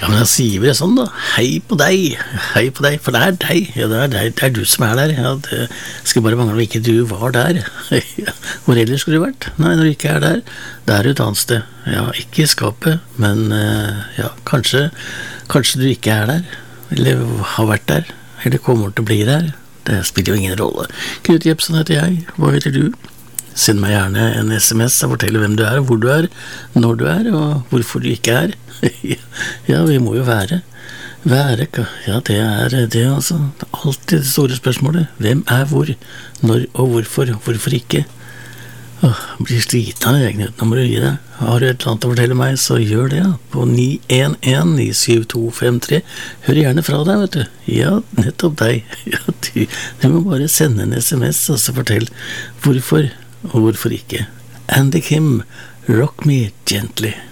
Ja, men da sier vi det sånn da. Hei på deg, for det er deg. Ja, det er du som er der. Ja, det skulle bare mangle om ikke du var der. Ja, hvor ellers skulle du vært? Nei, når du ikke er der, det er et annet sted. Ja, ikke i skapet, men ja, kanskje du ikke er der, eller har vært der, eller kommer til å bli der. Det spiller jo ingen rolle. Knut Jepsen heter jeg, hva heter du? Send meg gjerne en SMS og fortell hvem du er, hvor du er, når du er, og hvorfor du ikke er. Ja, vi må jo være, ja, det er det altså, alltid det store spørsmålet. Hvem er hvor, når og hvorfor ikke? Åh, jeg blir sliten av det, Knut, nå må du gi deg. Har du et eller annet å fortelle meg, så gjør det, ja, på 911-97253. Hør gjerne fra deg, vet du. Ja, nettopp deg. Ja, du må bare sende en SMS, og så fortell hvorfor og hvorfor ikke. Andy Kim, Rock Me Gently.